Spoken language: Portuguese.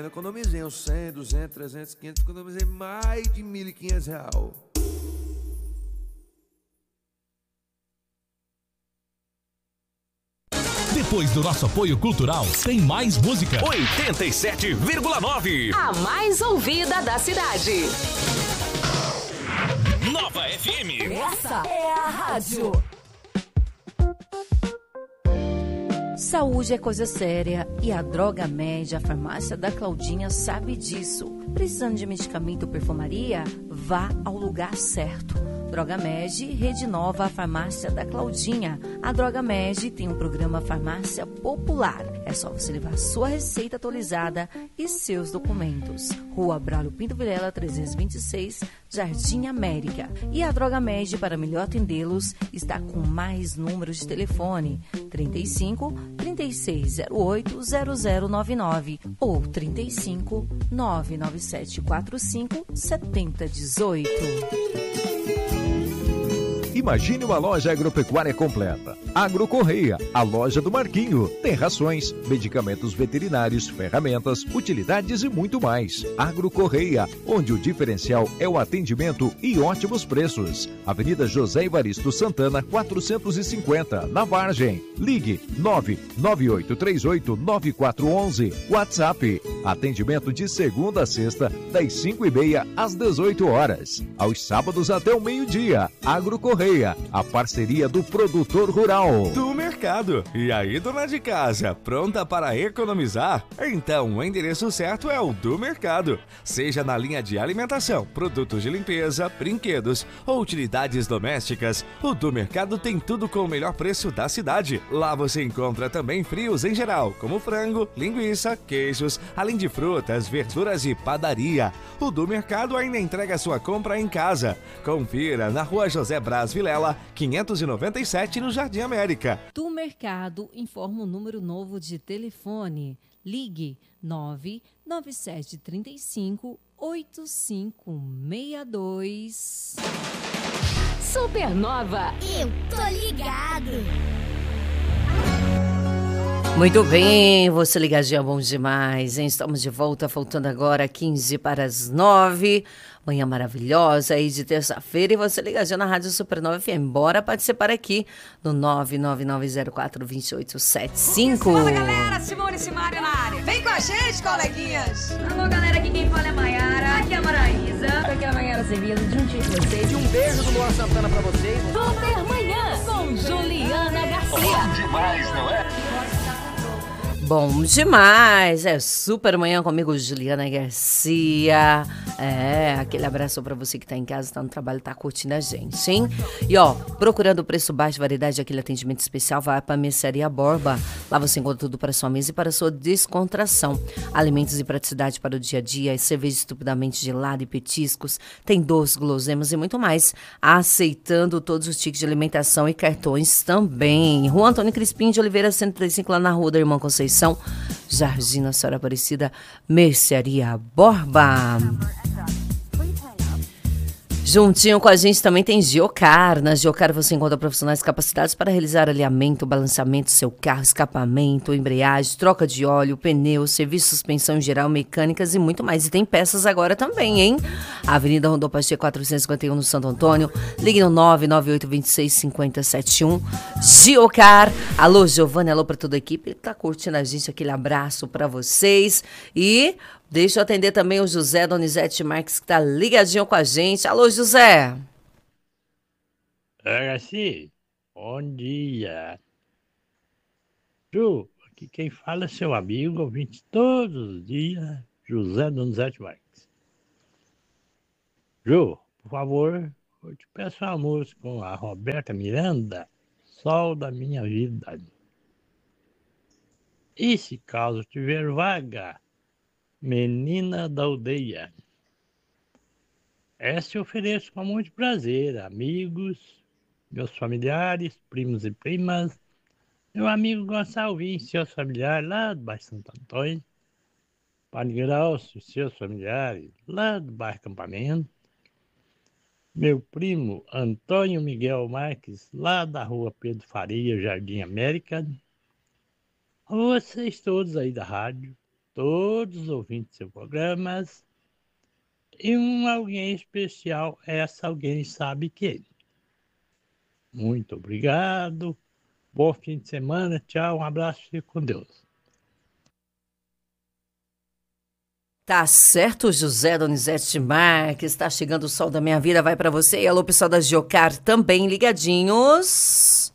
menos economizei uns 100, 200, 300, 500, economizei mais de R$ 1.500. Depois do nosso apoio cultural, tem mais música. 87,9. A mais ouvida da cidade. Nova FM. Essa é a rádio. Saúde é coisa séria e a Droga Med, a farmácia da Claudinha, sabe disso. Precisando de medicamento ou perfumaria? Vá ao lugar certo. Droga Med, Rede Nova, a farmácia da Claudinha. A Droga Med tem um programa Farmácia Popular. É só você levar sua receita atualizada e seus documentos. Rua Braulio Pinto Vilela, 326, Jardim América. E a Droga Med, para melhor atendê-los, está com mais números de telefone: 35 3608 0099 ou 35 99745 7018. Imagine uma loja agropecuária completa. Agro Correia, a loja do Marquinho. Tem rações, medicamentos veterinários, ferramentas, utilidades e muito mais. Agro Correia, onde o diferencial é o atendimento e ótimos preços. Avenida José Evaristo Santana, 450, na Vargem. Ligue 998389411. WhatsApp. Atendimento de segunda a sexta, das 5h30 às 18 horas. Aos sábados até o meio-dia. Agro Correia, a parceria do produtor rural. Do mercado. E aí, dona de casa, pronta para economizar? Então, o endereço certo é o do mercado. Seja na linha de alimentação, produtos de limpeza, brinquedos ou utilidades domésticas, o do mercado tem tudo com o melhor preço da cidade. Lá você encontra também frios em geral, como frango, linguiça, queijos, além de frutas, verduras e padaria. O do mercado ainda entrega sua compra em casa. Confira na Rua José Braz Vilela, 597, no Jardim América. Do Mercado informa o número novo de telefone. Ligue 99735 8562. Supernova. Eu tô ligado. Muito bem, você ligadinha, bom demais, hein? Estamos de volta, faltando agora 15 para as 9. Manhã maravilhosa aí de terça-feira e você ligadinha na Rádio Supernova FM. Bora participar aqui no 999042875. Fala, galera, Simone e Simária na área. Vem com a gente, coleguinhas. Alô, galera, aqui quem fala é a Maiara. Aqui é a Maraísa. Aqui é a Maiara Sevilla, juntinho com vocês. E um beijo do Luan Santana pra vocês. Super Manhã com Juliana Garcia. Bom demais, não é? Bom demais, é Super Manhã comigo, Juliana Garcia. Aquele abraço pra você que tá em casa, tá no trabalho, tá curtindo a gente, hein? E ó, procurando preço baixo, variedade, aquele atendimento especial, vai pra Mercearia Borba. Lá você encontra tudo para sua mesa e para sua descontração. Alimentos e praticidade para o dia a dia, cerveja estupidamente gelada e petiscos, tem doces, guloseimas e muito mais. Aceitando todos os tickets de alimentação e cartões também. Rua Antônio Crispim de Oliveira, 135, lá na Rua da Irmã Conceição, Jardim Nossa Senhora Aparecida, Mercearia Borba. Juntinho com a gente também tem Geocar. Na Geocar você encontra profissionais capacitados para realizar alinhamento, balanceamento do seu carro, escapamento, embreagem, troca de óleo, pneu, serviço de suspensão em geral, mecânicas e muito mais. E tem peças agora também, hein? Avenida Rondô Pacheco 451 no Santo Antônio. Ligue no 998265071. Geocar. Alô, Giovanni, alô para toda a equipe. Tá curtindo a gente, aquele abraço para vocês. E deixa eu atender também o José Donizete Marques, que tá ligadinho com a gente. Alô, José. Garcia, bom dia. Ju, aqui quem fala é seu amigo, ouvinte todos os dias, José Donizete Marques. Ju, por favor, eu te peço uma música com a Roberta Miranda, Sol da Minha Vida. E se caso tiver vaga, Menina da Aldeia. Essa eu ofereço com muito prazer, amigos, meus familiares, primos e primas, meu amigo Gonçalvinho, seus familiares lá do bairro Santo Antônio, Padre Graucio, seus familiares lá do bairro Acampamento, meu primo Antônio Miguel Marques, lá da rua Pedro Faria, Jardim América, a vocês todos aí da rádio, todos os ouvintes do seu programa. E alguém especial, essa alguém sabe quem. Muito obrigado. Bom fim de semana. Tchau, um abraço, fique com Deus. Tá certo, José Donizete Marques. Está chegando o sol da minha vida, vai para você. E alô, pessoal da Geocar também ligadinhos.